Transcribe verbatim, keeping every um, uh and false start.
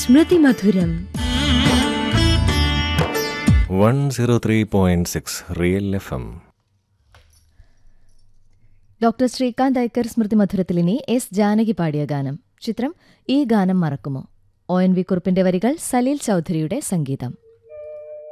സ്മൃതി മധുരം one zero three point six real F M. Doctor Srikanth Iker സ്മൃതി മധുരത്തിലിനി S Janaki പാടിയ ഗാനം. ചിത്രം ഈ ഗാനം മറക്കുമോ. ഒ എൻ വി കുറുപ്പിന്റെ വരികൾ, സലീൽ ചൗധരിയുടെ സംഗീതം.